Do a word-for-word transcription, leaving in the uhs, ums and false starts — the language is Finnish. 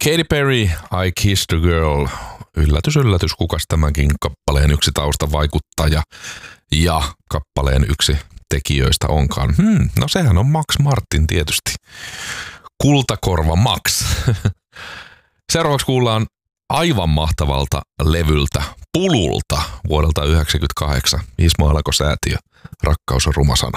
Katy Perry, I Kissed a Girl. Yllätys, yllätys, kukas tämänkin kappaleen yksi taustavaikuttaja ja kappaleen yksi tekijöistä onkaan. Hmm, no sehän on Max Martin tietysti. Kultakorva Max. Seuraavaksi kuullaan aivan mahtavalta levyltä Pululta vuodelta yhdeksänkymmentäkahdeksan. Ismo Alako-säätiö. Rakkaus on ruma sana.